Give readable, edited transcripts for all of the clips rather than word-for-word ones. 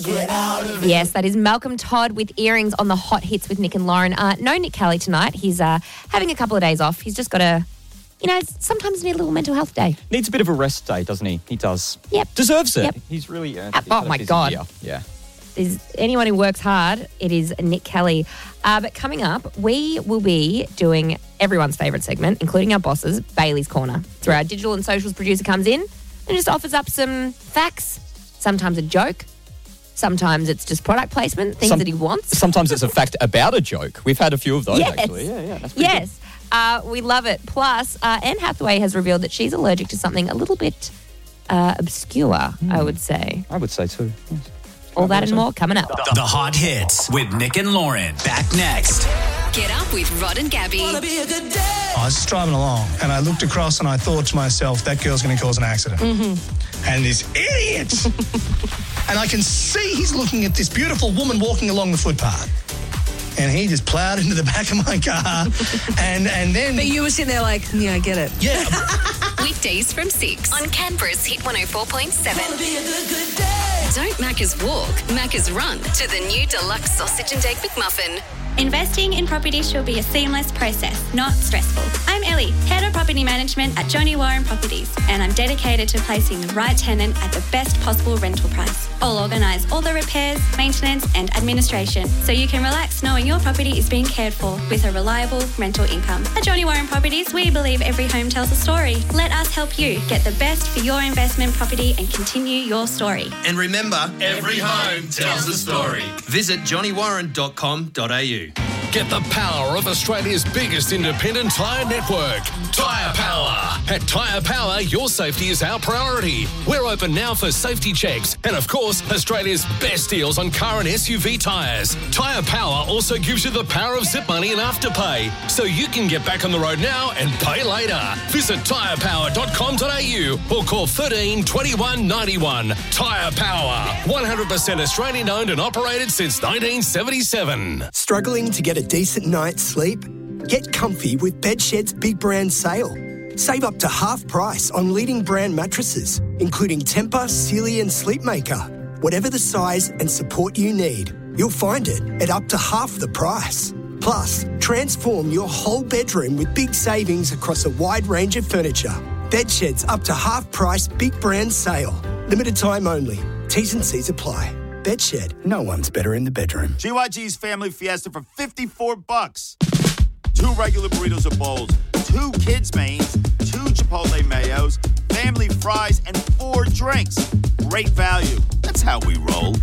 Get out of it. Yes, that is Malcolm Todd with Earrings on the Hot Hits with Nick and Lauren. No Nick Kelly tonight. He's having a couple of days off. He's just got a, sometimes need a little mental health day. Needs a bit of a rest day, doesn't he? He does. Yep. Deserves it. Yep. He's really earned Oh, my God. year. Yeah. Is anyone who works hard, it is Nick Kelly. But coming up, we will be doing everyone's favourite segment, including our bosses, Bailey's Corner. Through our digital and socials producer comes in and just offers up some facts, sometimes a joke, sometimes it's just product placement, things that he wants. Sometimes it's a fact about a joke. We've had a few of those, actually. Yeah, that's pretty good. We love it. Plus, Anne Hathaway has revealed that she's allergic to something a little bit obscure, I would say. I would say too. Yes. All that and more coming up. The Hot Hits with Nick and Lauren. Back next. Get up with Rod and Gabby. I was just driving along and I looked across and I thought to myself, that girl's going to cause an accident. Mm-hmm. And this idiot! And I can see he's looking at this beautiful woman walking along the footpath. And he just ploughed into the back of my car. and then... But you were sitting there like, yeah, I get it. Yeah. Weekdays from 6 on Canberra's Hit 104.7. Don't Macca's walk, Macca's run to the new deluxe sausage and egg McMuffin. Investing in property should be a seamless process, not stressful. I'm Ellie, Head of Property Management at Johnny Warren Properties, and I'm dedicated to placing the right tenant at the best possible rental price. I'll organise all the repairs, maintenance and administration so you can relax knowing your property is being cared for with a reliable rental income. At Johnny Warren Properties, we believe every home tells a story. Let us help you get the best for your investment property and continue your story. And remember, every home tells a story. Visit johnnywarren.com.au. Get the power of Australia's biggest independent tyre network, Tyre Power. At Tyre Power, your safety is our priority. We're open now for safety checks and, of course, Australia's best deals on car and SUV tyres. Tyre Power also gives you the power of zip money and afterpay, so you can get back on the road now and pay later. Visit tyrepower.com.au or call 13 21 91. Tyre Power, 100% Australian owned and operated since 1977. Struggling to get a decent night's sleep? Get comfy with Bedshed's Big Brand Sale. Save up to half price on leading brand mattresses, including Tempur, Sealy and Sleepmaker. Whatever the size and support you need, you'll find it at up to half the price. Plus, transform your whole bedroom with big savings across a wide range of furniture. Bedshed's up to half price Big Brand Sale. Limited time only. T's and C's apply. Bedshed, no one's better in the bedroom. GYG's Family Fiesta for $54. 2 regular burritos or bowls, 2 kids' mains, 2 Chipotle mayos, family fries, and 4 drinks. Great value. That's how we roll.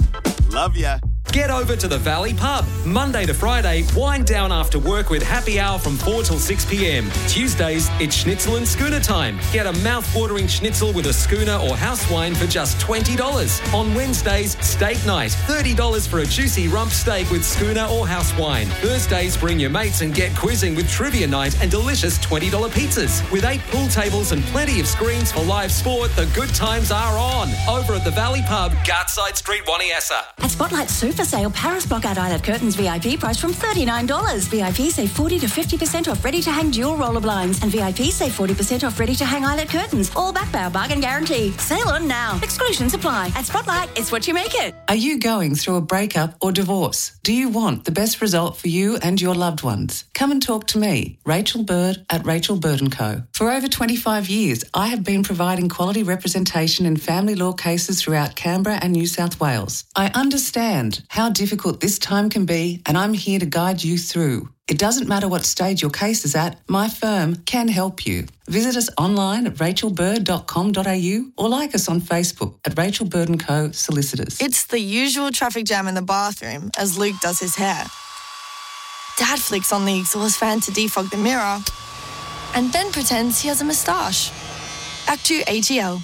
Love ya. Get over to the Valley Pub. Monday to Friday, wind down after work with happy hour from 4 till 6 p.m. Tuesdays, it's schnitzel and schooner time. Get a mouth-watering schnitzel with a schooner or house wine for just $20. On Wednesdays, steak night. $30 for a juicy rump steak with schooner or house wine. Thursdays, bring your mates and get quizzing with trivia night and delicious $20 pizzas. With 8 pool tables and plenty of screens for live sport, the good times are on. Over at the Valley Pub, Gartside Street, Waniassa. At Spotlight Super Sale, Paris Blockout Eyelet Curtains VIP price from $39. VIP save 40 to 50% off ready-to-hang dual roller blinds and VIP save 40% off ready-to-hang eyelet curtains. All backed by our bargain guarantee. Sale on now. Exclusions apply. At Spotlight, it's what you make it. Are you going through a breakup or divorce? Do you want the best result for you and your loved ones? Come and talk to me, Rachel Bird at Rachel Bird & Co. For over 25 years, I have been providing quality representation in family law cases throughout Canberra and New South Wales. I understand how difficult this time can be, and I'm here to guide you through. It doesn't matter what stage your case is at, my firm can help you. Visit us online at rachelbird.com.au or like us on Facebook at Rachel Bird & Co. Solicitors. It's the usual traffic jam in the bathroom as Luke does his hair. Dad flicks on the exhaust fan to defog the mirror and then pretends he has a moustache. Act 2 ATL.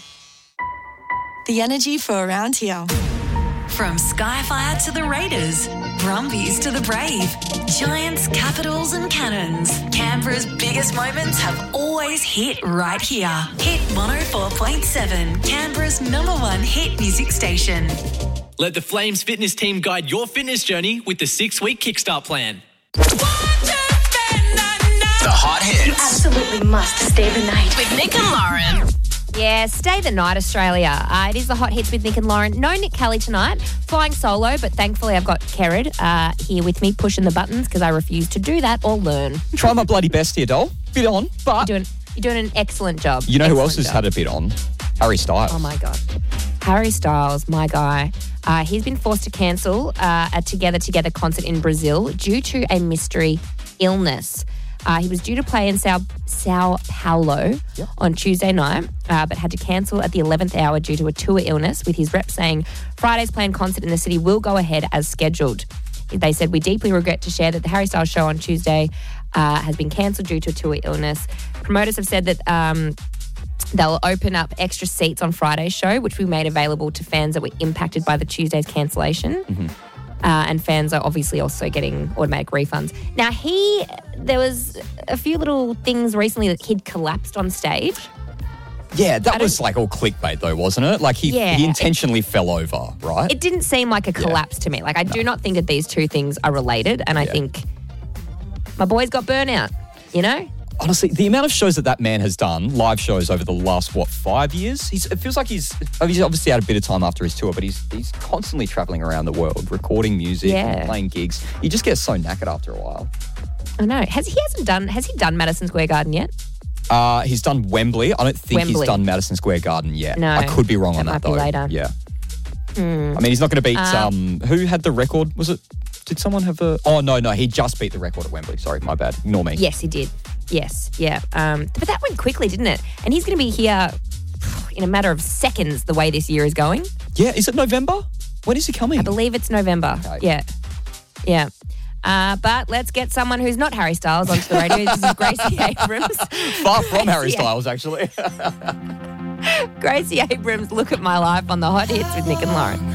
The energy for around here. From Skyfire to the Raiders, Brumbies to the Brave, Giants, Capitals and Cannons, Canberra's biggest moments have always hit right here. Hit 104.7, Canberra's #1 hit music station. Let the Flames fitness team guide your fitness journey with the 6-week Kickstart plan. The Hot Hits. You absolutely must stay the night With Nick and Lauren. Yeah, stay the night, Australia. It is the Hot Hits with Nick and Lauren. No Nick Kelly tonight, flying solo, but thankfully I've got Kerrod here with me pushing the buttons because I refuse to do that or learn. Try my bloody best here, doll. Bit on, but... You're doing an excellent job. You know who else has had a bit on? Harry Styles. Oh, my God. Harry Styles, my guy. He's been forced to cancel a Together Together concert in Brazil due to a mystery illness. He was due to play in Sao Paulo on Tuesday night, but had to cancel at the 11th hour due to a tour illness, with his rep saying Friday's planned concert in the city will go ahead as scheduled. They said, we deeply regret to share that the Harry Styles show on Tuesday has been cancelled due to a tour illness. Promoters have said that they'll open up extra seats on Friday's show, which we made available to fans that were impacted by the Tuesday's cancellation. Mm-hmm. And fans are obviously also getting automatic refunds. Now, there was a few little things recently that he'd collapsed on stage. Yeah, that was like all clickbait though, wasn't it? Like he intentionally fell over, right? It didn't seem like a collapse to me. Like I do not think that these two things are related, and I think my boy's got burnout, you know? Honestly, the amount of shows that man has done, live shows over the last, 5 years? It feels like he's obviously had a bit of time after his tour, but he's constantly travelling around the world, recording music, and playing gigs. You just get so knackered after a while. I know. Has he done Madison Square Garden yet? He's done Wembley. I don't think he's done Madison Square Garden yet. No. I could be wrong on that, though. Might be later. Yeah. I mean, he's not going to beat... who had the record? Was it... Did someone have the... Oh, no, he just beat the record at Wembley. Sorry, my bad. Ignore me. Yes, he did. Yes, yeah. But that went quickly, didn't it? And he's going to be here in a matter of seconds the way this year is going. Yeah, is it November? When is he coming? I believe it's November. Okay. Yeah. But let's get someone who's not Harry Styles onto the radio. This is Gracie Abrams. Far from Harry Styles, actually. Gracie Abrams, Look at My Life on the Hot Hits with Nick and Lauren.